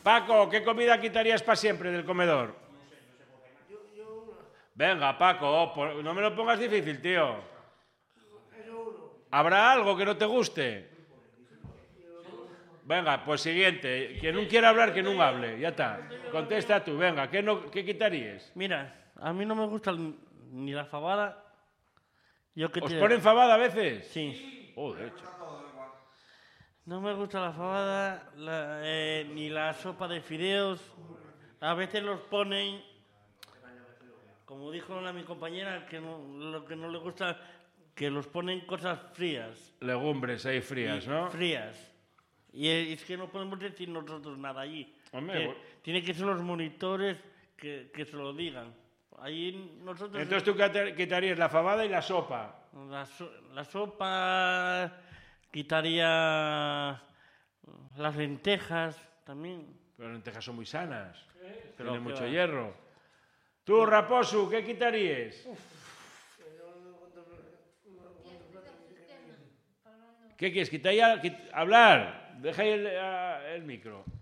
Paco, ¿qué comida quitarías para siempre del comedor? Venga, Paco, no me lo pongas difícil, tío. ¿Habrá algo que no te guste? Venga, pues siguiente. Quien no quiera hablar, que no hable. Ya está. Contesta tú, venga, ¿qué quitarías? Mira, a mí no me gusta ni la fabada. ¿Os ponen fabada a veces? Sí. Joder, no me gusta la fabada, ni la sopa de fideos. A veces los ponen, como dijo mi compañera, lo que no le gusta, que los ponen cosas frías. Legumbres ahí frías, ¿no? Frías. Y es que no podemos decir nosotros nada allí. Hombre, tiene que ser los monitores que se lo digan. Ahí nosotros... Entonces tú quitarías la fabada y la sopa. La sopa, quitaría las lentejas también. Pero las lentejas son muy sanas. Tienen mucho hierro. Tú, Raposo, ¿qué quitarías? ¿Qué quieres? ¿Quitar ya? ¿Hablar? Deja ahí el micro.